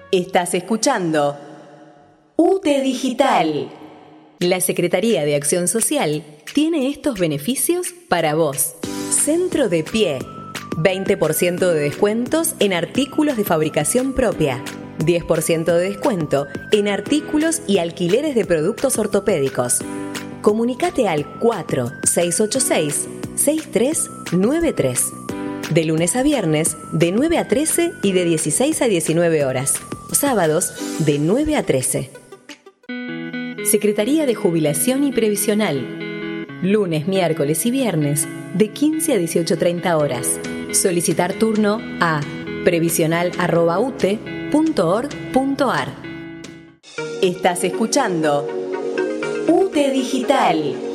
Estás escuchando UTE Digital. La Secretaría de Acción Social tiene estos beneficios para vos. Centro de Pie. 20% de descuentos en artículos de fabricación propia. 10% de descuento en artículos y alquileres de productos ortopédicos. Comunicate al 4686-6393. De lunes a viernes, de 9 a 13 y de 16 a 19 horas. Sábados, de 9 a 13. Secretaría de Jubilación y Previsional. Lunes, miércoles y viernes, de 15 a 18:30 horas. Solicitar turno a previsional@ute.org.ar. Estás escuchando UTE Digital.